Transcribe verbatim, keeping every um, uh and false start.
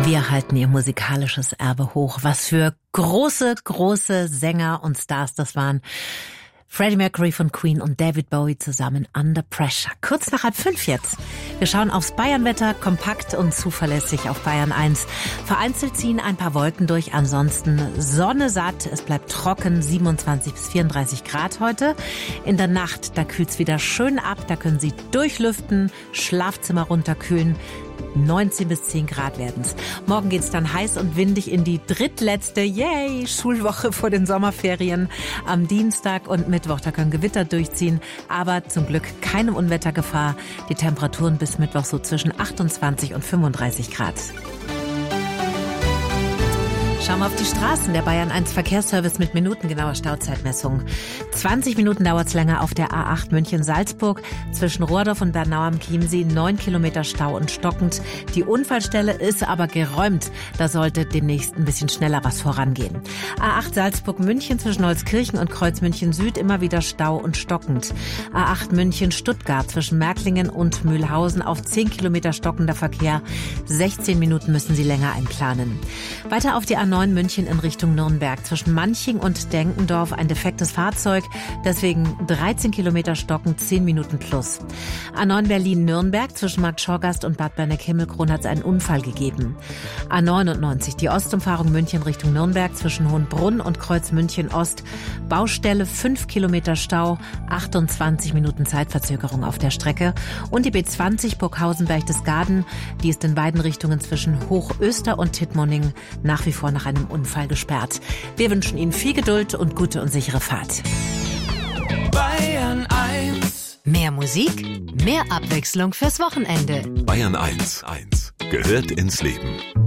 Wir halten ihr musikalisches Erbe hoch. Was für große, große Sänger und Stars das waren. Freddie Mercury von Queen und David Bowie zusammen, Under Pressure. Kurz nach halb fünf jetzt. Wir schauen aufs Bayernwetter, kompakt und zuverlässig auf Bayern eins. Vereinzelt ziehen ein paar Wolken durch, ansonsten Sonne satt. Es bleibt trocken, siebenundzwanzig bis vierunddreißig Grad heute. In der Nacht, da kühlt's wieder schön ab, da können Sie durchlüften, Schlafzimmer runterkühlen. neunzehn bis zehn Grad werden's. Morgen geht's dann heiß und windig in die drittletzte, yay, Schulwoche vor den Sommerferien. Am Dienstag und Mittwoch, da können Gewitter durchziehen, aber zum Glück keine Unwettergefahr. Die Temperaturen bis Mittwoch so zwischen achtundzwanzig und fünfunddreißig Grad. Schauen wir auf die Straßen. Der Bayern eins Verkehrsservice mit minutengenauer Stauzeitmessung. zwanzig Minuten dauert's länger auf der A acht München-Salzburg. Zwischen Rohrdorf und Bernau am Chiemsee neun Kilometer Stau und stockend. Die Unfallstelle ist aber geräumt. Da sollte demnächst ein bisschen schneller was vorangehen. A acht Salzburg-München zwischen Holzkirchen und Kreuz München Süd immer wieder Stau und stockend. A acht München-Stuttgart zwischen Märklingen und Mühlhausen auf zehn Kilometer stockender Verkehr. sechzehn Minuten müssen Sie länger einplanen. Weiter auf die A neun München in Richtung Nürnberg. Zwischen Manching und Denkendorf ein defektes Fahrzeug. Deswegen dreizehn Kilometer stockend, zehn Minuten plus. A neun Berlin-Nürnberg zwischen Markt Schorgast und Bad Berneck-Himmelkron hat es einen Unfall gegeben. A neunundneunzig die Ostumfahrung München Richtung Nürnberg zwischen Hohenbrunn und Kreuz München Ost. Baustelle, fünf Kilometer Stau, achtundzwanzig Minuten Zeitverzögerung auf der Strecke. Und die B zwanzig Burghausen-Berchtesgaden, die ist in beiden Richtungen zwischen Hochöster und Tittmoning nach wie vor nach einem Unfall gesperrt. Wir wünschen Ihnen viel Geduld und gute und sichere Fahrt. Bayern eins. Mehr Musik, mehr Abwechslung fürs Wochenende. Bayern eins, eins gehört ins Leben.